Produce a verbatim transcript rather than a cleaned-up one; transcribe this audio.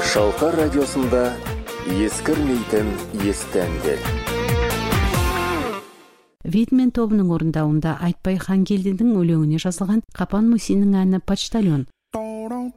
Шалқар радиосында ескірмейтін естәндер. Видмен тобының орындауында Айтбай Хангелдиндің өлеңіне жазылған Қапан Мусиннің әні «Почтальон»